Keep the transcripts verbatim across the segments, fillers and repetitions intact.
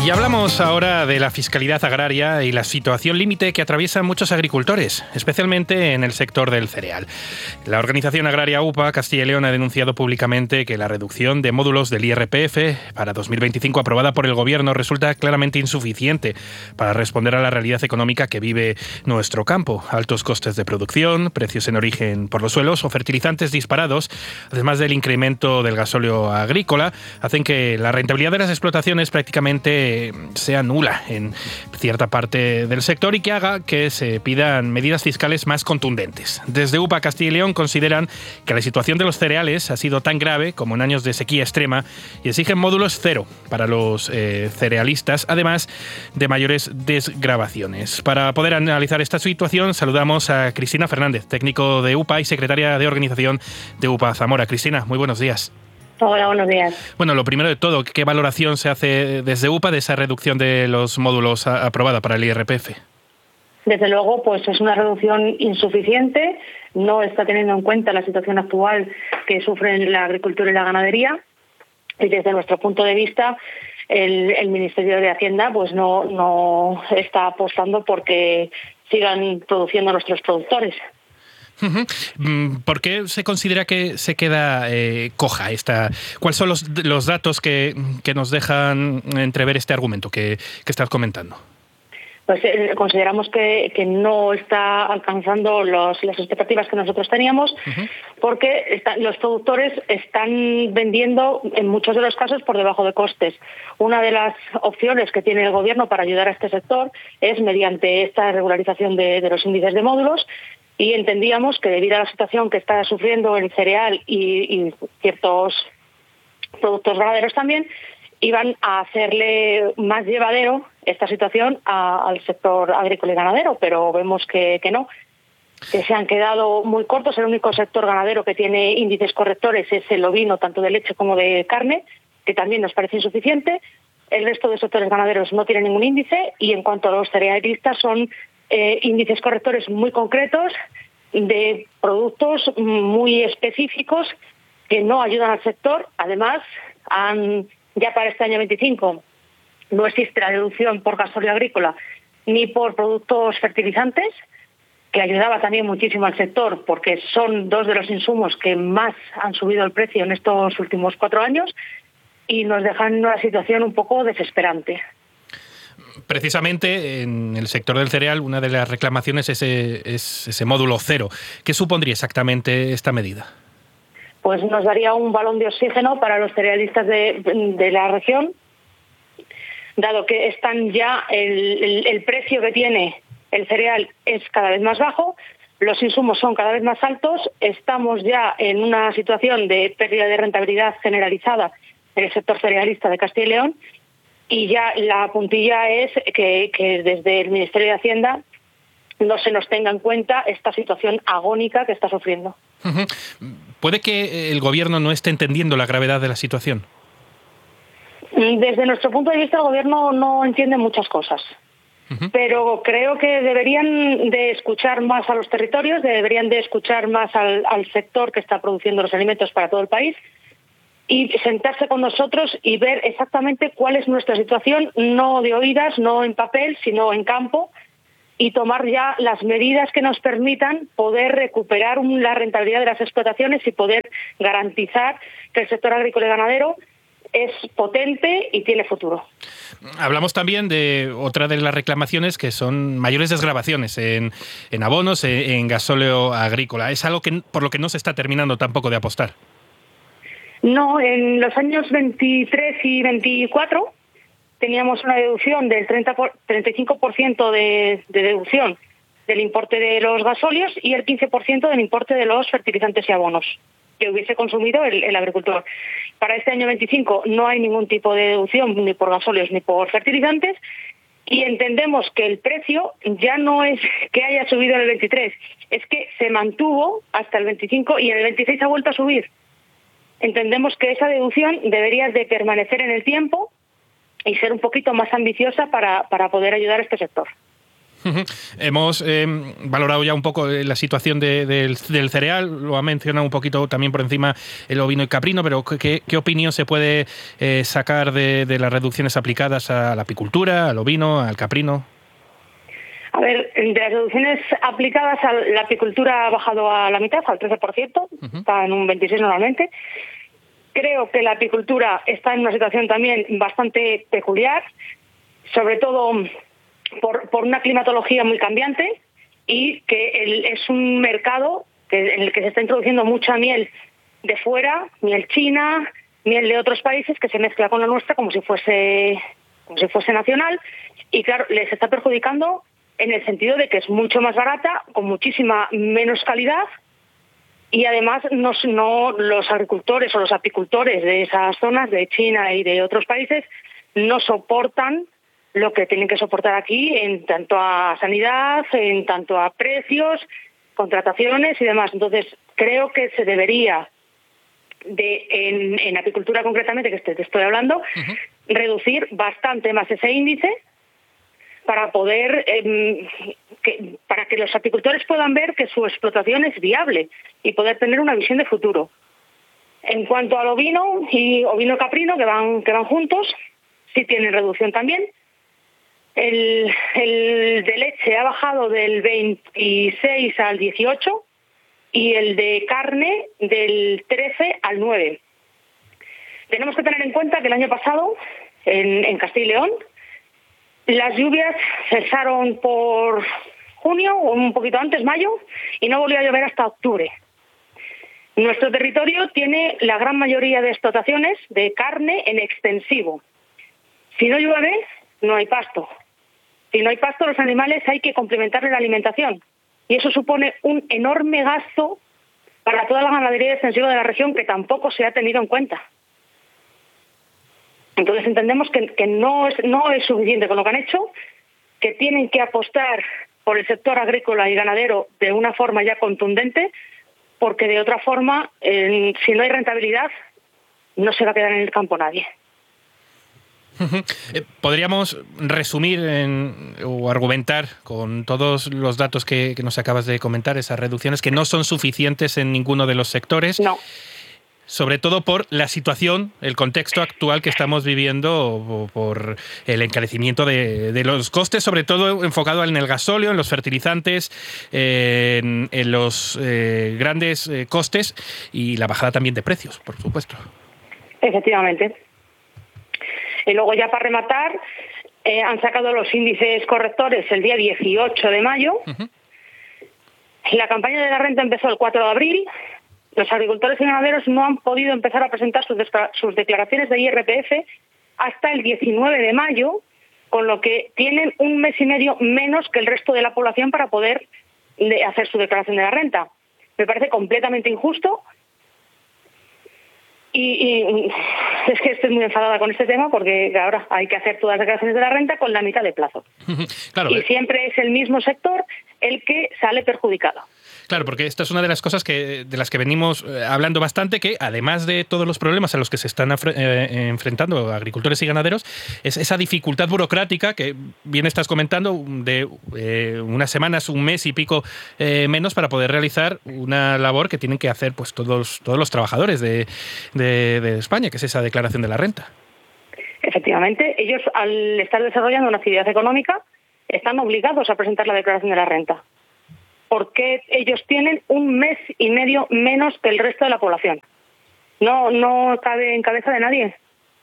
Y hablamos ahora de la fiscalidad agraria y la situación límite que atraviesan muchos agricultores, especialmente en el sector del cereal. La organización agraria U P A Castilla y León ha denunciado públicamente que la reducción de módulos del I R P F para dos mil veinticinco aprobada por el Gobierno resulta claramente insuficiente para responder a la realidad económica que vive nuestro campo. Altos costes de producción, precios en origen por los suelos o fertilizantes disparados, además del incremento del gasóleo agrícola, hacen que la rentabilidad de las explotaciones prácticamente sea nula en cierta parte del sector y que haga que se pidan medidas fiscales más contundentes. Desde U P A Castilla y León consideran que la situación de los cereales ha sido tan grave como en años de sequía extrema y exigen módulos cero para los eh, cerealistas, además de mayores desgravaciones. Para poder analizar esta situación, saludamos a Cristina Fernández, técnico de U P A y secretaria de organización de U P A Zamora. Cristina, muy buenos días. Hola, buenos días. Bueno, lo primero de todo, ¿qué valoración se hace desde U P A de esa reducción de los módulos a, aprobada para el I R P F? Desde luego, pues es una reducción insuficiente, no está teniendo en cuenta la situación actual que sufren la agricultura y la ganadería, y desde nuestro punto de vista, el, el Ministerio de Hacienda pues no, no está apostando porque sigan produciendo nuestros productores. ¿Por qué se considera que se queda eh, coja esta? ¿Cuáles son los, los datos que, que nos dejan entrever este argumento que, que estás comentando? Pues eh, consideramos que, que no está alcanzando los, las expectativas que nosotros teníamos, uh-huh. porque está, los productores están vendiendo en muchos de los casos por debajo de costes. Una de las opciones que tiene el Gobierno para ayudar a este sector es mediante esta regularización de, de los índices de módulos. Y entendíamos que debido a la situación que está sufriendo el cereal y, y ciertos productos ganaderos también, iban a hacerle más llevadero esta situación a, al sector agrícola y ganadero, pero vemos que, que no, que se han quedado muy cortos. El único sector ganadero que tiene índices correctores es el ovino, tanto de leche como de carne, que también nos parece insuficiente. El resto de sectores ganaderos no tienen ningún índice y en cuanto a los cerealistas son Eh, índices correctores muy concretos de productos muy específicos que no ayudan al sector. Además, han, ya para este año veinticinco no existe la deducción por gasóleo agrícola ni por productos fertilizantes, que ayudaba también muchísimo al sector porque son dos de los insumos que más han subido el precio en estos últimos cuatro años y nos dejan en una situación un poco desesperante. Precisamente en el sector del cereal una de las reclamaciones es ese, es ese módulo cero. ¿Qué supondría exactamente esta medida? Pues nos daría un balón de oxígeno para los cerealistas de, de la región, dado que están ya el, el, el precio que tiene el cereal es cada vez más bajo, los insumos son cada vez más altos, estamos ya en una situación de pérdida de rentabilidad generalizada en el sector cerealista de Castilla y León. Y ya la puntilla es que, que desde el Ministerio de Hacienda no se nos tenga en cuenta esta situación agónica que está sufriendo. Uh-huh. ¿Puede que el Gobierno no esté entendiendo la gravedad de la situación? Desde nuestro punto de vista, el Gobierno no entiende muchas cosas. Uh-huh. Pero creo que deberían de escuchar más a los territorios, deberían de escuchar más al, al sector que está produciendo los alimentos para todo el país, y sentarse con nosotros y ver exactamente cuál es nuestra situación, no de oídas, no en papel, sino en campo, y tomar ya las medidas que nos permitan poder recuperar la rentabilidad de las explotaciones y poder garantizar que el sector agrícola y ganadero es potente y tiene futuro. Hablamos también de otra de las reclamaciones que son mayores desgravaciones en, en abonos, en, en gasóleo agrícola. Es algo que por lo que no se está terminando tampoco de apostar. No, en los años veintitrés y veinticuatro teníamos una deducción del treinta por, treinta y cinco por ciento de, de deducción del importe de los gasóleos y el quince por ciento del importe de los fertilizantes y abonos que hubiese consumido el, el agricultor. Para este año veinticinco no hay ningún tipo de deducción ni por gasóleos ni por fertilizantes y entendemos que el precio ya no es que haya subido en el veintitrés, es que se mantuvo hasta el veinticinco y en el veintiséis ha vuelto a subir. Entendemos que esa deducción debería de permanecer en el tiempo y ser un poquito más ambiciosa para, para poder ayudar a este sector. Hemos eh, valorado ya un poco la situación de, de, del cereal, lo ha mencionado un poquito también por encima el ovino y caprino, pero ¿qué, qué opinión se puede eh, sacar de, de las reducciones aplicadas a la apicultura, al ovino, al caprino? A ver, de las reducciones aplicadas a la apicultura ha bajado a la mitad, al trece por ciento, uh-huh. Está en un veintiséis por ciento normalmente. Creo que la apicultura está en una situación también bastante peculiar, sobre todo por, por una climatología muy cambiante y que el, es un mercado que, en el que se está introduciendo mucha miel de fuera, miel china, miel de otros países que se mezcla con la nuestra como si fuese como si fuese nacional y claro, les está perjudicando en el sentido de que es mucho más barata, con muchísima menos calidad y además no, no los agricultores o los apicultores de esas zonas de China y de otros países no soportan lo que tienen que soportar aquí en tanto a sanidad, en tanto a precios, contrataciones y demás. Entonces, creo que se debería, de en, en apicultura concretamente, que te, te estoy hablando, uh-huh. reducir bastante más ese índice para poder eh, que, para que los apicultores puedan ver que su explotación es viable y poder tener una visión de futuro. En cuanto al ovino y ovino caprino, que van, que van juntos, sí tienen reducción también. El, el de leche ha bajado del veintiséis al dieciocho y el de carne del trece al nueve. Tenemos que tener en cuenta que el año pasado, en, en Castilla y León, las lluvias cesaron por junio o un poquito antes, mayo, y no volvió a llover hasta octubre. Nuestro territorio tiene la gran mayoría de explotaciones de carne en extensivo. Si no llueve, no hay pasto. Si no hay pasto, los animales hay que complementarle la alimentación. Y eso supone un enorme gasto para toda la ganadería extensiva de la región que tampoco se ha tenido en cuenta. Entonces entendemos que, que no es, no es suficiente con lo que han hecho, que tienen que apostar por el sector agrícola y ganadero de una forma ya contundente, porque de otra forma, eh, si no hay rentabilidad, no se va a quedar en el campo nadie. ¿Podríamos resumir en, o argumentar con todos los datos que, que nos acabas de comentar, esas reducciones que no son suficientes en ninguno de los sectores? No. Sobre todo por la situación, el contexto actual que estamos viviendo, por el encarecimiento de, de los costes, sobre todo enfocado en el gasóleo, en los fertilizantes, eh, en, en los eh, grandes eh, costes y la bajada también de precios, por supuesto. Efectivamente. Y luego ya para rematar, eh, han sacado los índices correctores el día dieciocho de mayo. Uh-huh. La campaña de la renta empezó el cuatro de abril. Los agricultores y ganaderos no han podido empezar a presentar sus, sus declaraciones de I R P F hasta el diecinueve de mayo, con lo que tienen un mes y medio menos que el resto de la población para poder de hacer su declaración de la renta. Me parece completamente injusto y, y es que estoy muy enfadada con este tema porque ahora hay que hacer todas las declaraciones de la renta con la mitad de plazo. Claro, y siempre es el mismo sector el que sale perjudicado. Claro, porque esta es una de las cosas que de las que venimos eh, hablando bastante, que además de todos los problemas a los que se están eh, enfrentando agricultores y ganaderos, es esa dificultad burocrática que bien estás comentando de eh, unas semanas, un mes y pico eh, menos para poder realizar una labor que tienen que hacer pues todos, todos los trabajadores de, de, de España, que es esa declaración de la renta. Efectivamente, ellos al estar desarrollando una actividad económica están obligados a presentar la declaración de la renta, porque ellos tienen un mes y medio menos que el resto de la población. No, no cabe en cabeza de nadie.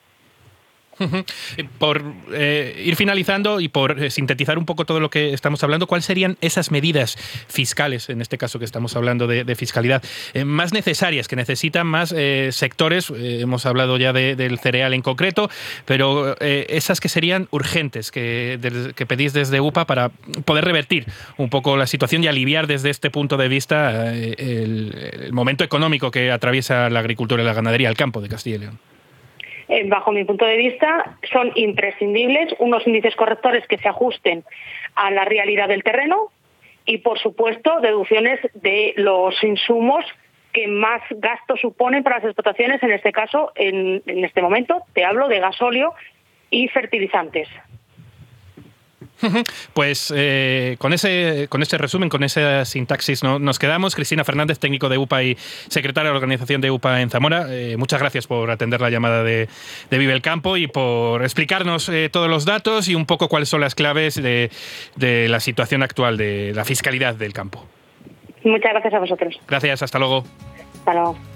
Por eh, ir finalizando y por eh, sintetizar un poco todo lo que estamos hablando, ¿cuáles serían esas medidas fiscales, en este caso que estamos hablando de, de fiscalidad, eh, más necesarias, que necesitan más eh, sectores? Eh, hemos hablado ya de, del cereal en concreto, pero eh, esas que serían urgentes, que, de, que pedís desde U P A para poder revertir un poco la situación y aliviar desde este punto de vista eh, el, el momento económico que atraviesa la agricultura y la ganadería, el campo de Castilla y León. Bajo mi punto de vista, son imprescindibles unos índices correctores que se ajusten a la realidad del terreno y, por supuesto, deducciones de los insumos que más gasto suponen para las explotaciones. En este caso, en, en este momento, te hablo de gasóleo y fertilizantes. Pues eh, con ese con este resumen, con esa sintaxis no, nos quedamos. Cristina Fernández, técnico de U P A y secretaria de la organización de U P A en Zamora, eh, muchas gracias por atender la llamada de, de Vive el Campo y por explicarnos eh, todos los datos y un poco cuáles son las claves de, de la situación actual de la fiscalidad del campo. Muchas gracias a vosotros. Gracias, hasta luego. Hasta luego.